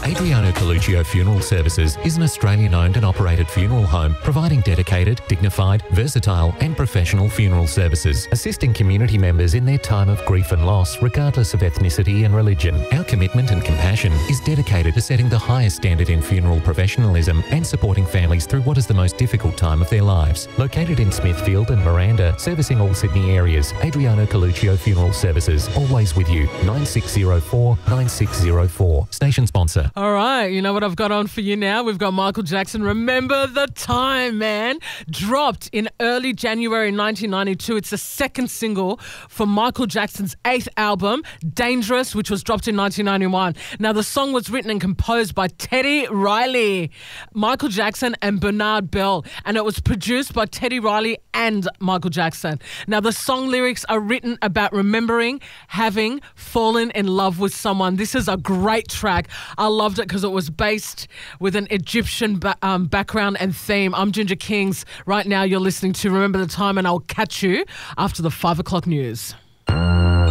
Adriano Coluccio Funeral Services is an Australian-owned and operated funeral home providing dedicated, dignified, versatile and professional funeral services, assisting community members in their time of grief and loss regardless of ethnicity and religion. Our commitment and compassion is dedicated to setting the highest standard in funeral professionalism and supporting families through what is the most difficult time of their lives. Located in Smithfield and Miranda, servicing all Sydney areas, Adriano Coluccio Funeral Services, always with you. 9604 9604. Station sponsor. All right, you know what I've got on for you now? We've got Michael Jackson, Remember the Time, man. Dropped in early January 1992. It's the second single from Michael Jackson's 8th album, Dangerous, which was dropped in 1991. Now, the song was written and composed by Teddy Riley, Michael Jackson and Bernard Bell, and it was produced by Teddy Riley and Michael Jackson. Now, the song lyrics are written about remembering having fallen in love with someone. This is a great track. I loved it because it was based with an Egyptian background and theme. I'm Ginger Kings. Right now, you're listening to Remember the Time, and I'll catch you after the 5 o'clock news.